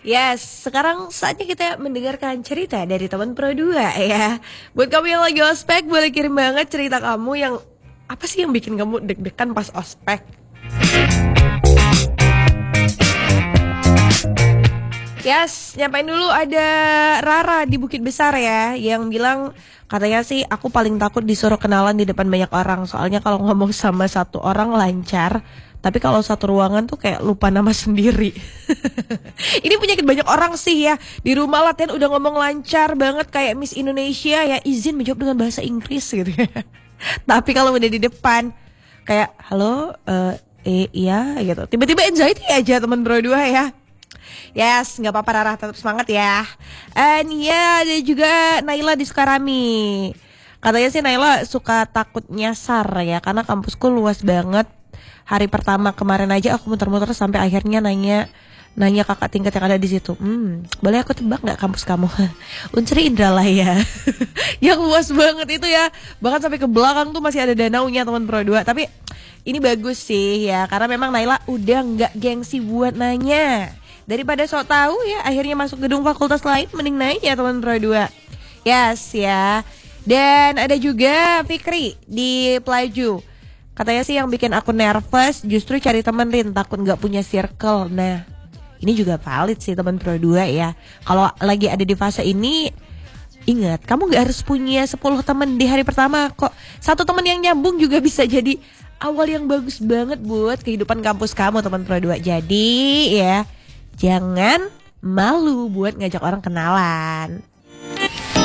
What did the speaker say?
Yes, sekarang saatnya kita mendengarkan cerita dari teman Pro 2 ya. Buat kamu yang lagi ospek, boleh kirim banget cerita kamu yang apa sih yang bikin kamu deg-degan pas ospek. Yes, nyampain dulu ada Rara di Bukit Besar ya, yang bilang katanya sih aku paling takut disuruh kenalan di depan banyak orang. Soalnya kalau ngomong sama satu orang lancar, tapi kalau satu ruangan tuh kayak lupa nama sendiri. Ini penyakit banyak orang sih ya. Di rumah latihan udah ngomong lancar banget kayak Miss Indonesia ya, izin menjawab dengan bahasa Inggris gitu ya. Tapi kalau udah di depan kayak halo, iya gitu. Tiba-tiba anxiety aja teman Bro 2 ya. Yes, nggak apa-apa Rara, tetap semangat ya. And ya, ada juga Naila di Sukarami. Katanya sih Naila suka takut nyasar ya, karena kampusku luas banget. Hari pertama kemarin aja aku muter-muter sampai akhirnya nanya kakak tingkat yang ada di situ. Boleh aku tebak nggak kampus kamu? Unsri Indralaya. Yang luas banget itu ya. Bahkan sampai ke belakang tuh masih ada danaunya teman Pro 2. Tapi ini bagus sih ya, karena memang Naila udah nggak gengsi buat nanya. Daripada sok tahu ya akhirnya masuk gedung fakultas lain, mending naik ya teman Pro 2. Yes ya. Dan ada juga Fikri di Pelaju. Katanya sih yang bikin aku nervous justru cari temen Rin, takut gak punya circle. Nah ini juga valid sih teman Pro 2 ya. Kalau lagi ada di fase ini, ingat kamu gak harus punya 10 temen di hari pertama kok. Satu temen yang nyambung juga bisa jadi awal yang bagus banget buat kehidupan kampus kamu teman Pro 2. Jadi ya, jangan malu buat ngajak orang kenalan.